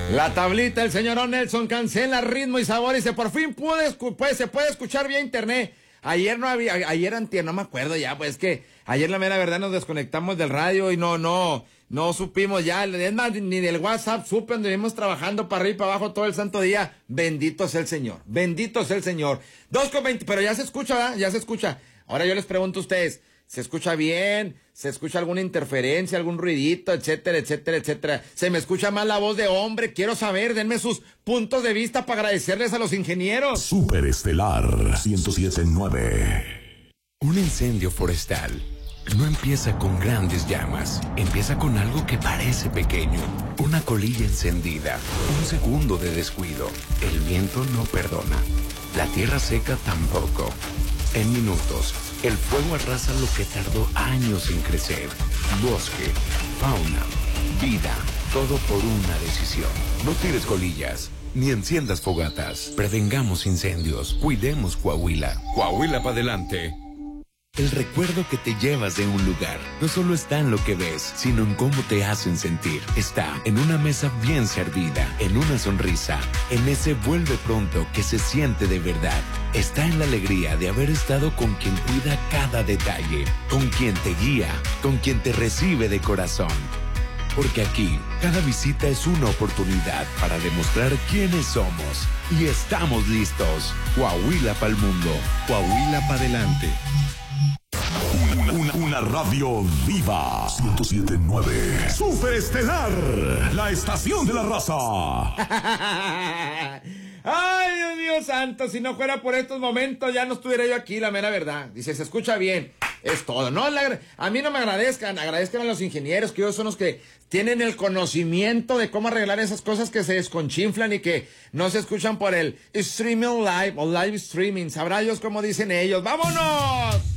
La tablita, el señor Nelson cancela ritmo y sabor y se por fin se puede escuchar vía internet. Ayer no había, ayer antier, no me acuerdo ya, pues que ayer la mera verdad nos desconectamos del radio y no supimos ya, es más, ni del WhatsApp supe, anduvimos trabajando para arriba y para abajo todo el santo día. Bendito sea el Señor, bendito sea el Señor. 2:20, pero ya se escucha, ¿verdad? Ya se escucha. Ahora yo les pregunto a ustedes, ¿se escucha bien? ¿Se escucha alguna interferencia, algún ruidito, etcétera, etcétera, etcétera? ¿Se me escucha más la voz de hombre? Quiero saber, denme sus puntos de vista para agradecerles a los ingenieros. Superestelar 107.9. Un incendio forestal no empieza con grandes llamas, empieza con algo que parece pequeño, una colilla encendida, un segundo de descuido. El viento no perdona, la tierra seca tampoco. En minutos, el fuego arrasa lo que tardó años en crecer. Bosque, fauna, vida, todo por una decisión. No tires colillas, ni enciendas fogatas. Prevengamos incendios, cuidemos Coahuila. Coahuila para adelante. El recuerdo que te llevas de un lugar no solo está en lo que ves, sino en cómo te hacen sentir. Está en una mesa bien servida, en una sonrisa, en ese vuelve pronto que se siente de verdad. Está en la alegría de haber estado con quien cuida cada detalle, con quien te guía, con quien te recibe de corazón. Porque aquí, cada visita es una oportunidad para demostrar quiénes somos. Y estamos listos. Coahuila pa'l mundo. Coahuila pa' adelante. Una radio viva. 107.9. Superestelar, la estación de la raza. Ay, Dios mío santo, si no fuera por estos momentos ya no estuviera yo aquí, la mera verdad. Dice, se escucha bien, es todo. No, a mí no me agradezcan a los ingenieros, que ellos son los que tienen el conocimiento de cómo arreglar esas cosas que se desconchinflan y que no se escuchan por el streaming live o live streaming. Sabrá Dios cómo dicen ellos. ¡Vámonos!